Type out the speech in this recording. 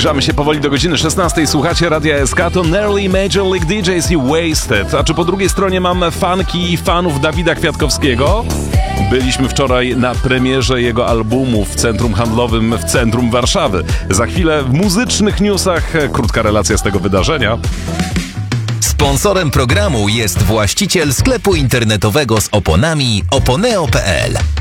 Zbliżamy się powoli do godziny 16. Słuchacie Radia SK, to Nearly Major League DJs i Wasted. A czy po drugiej stronie mam fanki i fanów Dawida Kwiatkowskiego? Byliśmy wczoraj na premierze jego albumu w centrum handlowym w centrum Warszawy. Za chwilę w muzycznych newsach krótka relacja z tego wydarzenia. Sponsorem programu jest właściciel sklepu internetowego z oponami oponeo.pl.